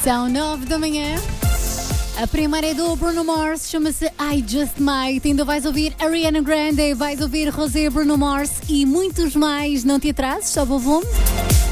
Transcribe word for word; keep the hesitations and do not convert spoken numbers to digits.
São nove da manhã. A primeira é do Bruno Mars, chama-se I Just Might. Ainda vais ouvir Ariana Grande, vais ouvir Rosé, Bruno Mars e muitos mais. Não te atrases, sobe o volume.